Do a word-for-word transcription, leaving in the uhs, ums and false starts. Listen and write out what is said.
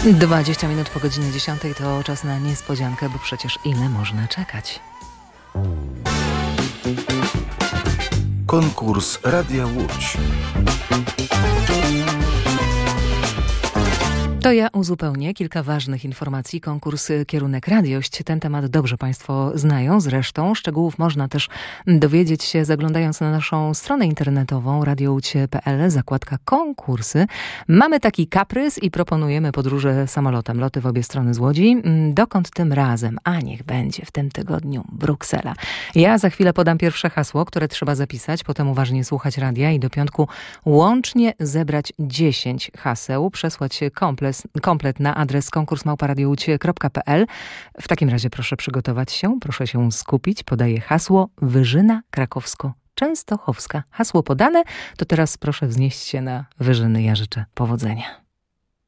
dwadzieścia minut po godzinie dziesiątej to czas na niespodziankę, bo przecież ile można czekać. Konkurs Radia Łódź. To ja uzupełnię kilka ważnych informacji. Konkurs Kierunek Radiość. Ten temat dobrze Państwo znają. Zresztą szczegółów można też dowiedzieć się zaglądając na naszą stronę internetową radio łódź kropka p l, zakładka konkursy. Mamy taki kaprys i proponujemy podróże samolotem, loty w obie strony z Łodzi. Dokąd tym razem? A niech będzie w tym tygodniu Bruksela. Ja za chwilę podam pierwsze hasło, które trzeba zapisać, potem uważnie słuchać radia i do piątku łącznie zebrać dziesięć haseł, przesłać komplet komplet na adres konkurs małpa radio łódź kropka p l. W takim razie proszę przygotować się, proszę się skupić. Podaję hasło Wyżyna Krakowsko-Częstochowska. Hasło podane, to teraz proszę wznieść się na wyżyny. Ja życzę powodzenia.